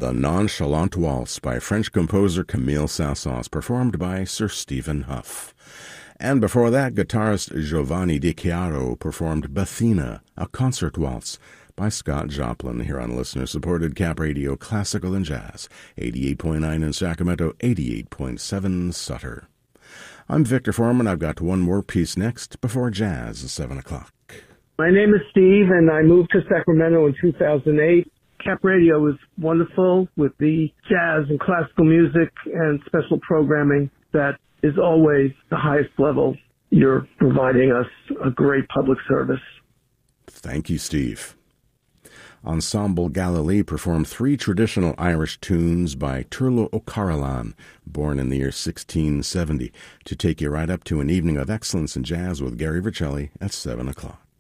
The Nonchalant Waltz by French composer Camille Saint-Saëns, performed by Sir Stephen Huff. And before that, guitarist Giovanni Di Chiaro performed Bathina, a concert waltz by Scott Joplin, here on listener-supported Cap Radio Classical and Jazz, 88.9 in Sacramento, 88.7 Sutter. I'm Victor Foreman. I've got one more piece next before jazz at 7 o'clock. My name is Steve, and I moved to Sacramento in 2008. Cap Radio is wonderful with the jazz and classical music and special programming that is always the highest level. You're providing us a great public service. Thank you, Steve. Ensemble Galilee performed three traditional Irish tunes by Turlough O'Carolan, born in the year 1670, to take you right up to an evening of excellence in jazz with Gary Vercelli at 7 o'clock.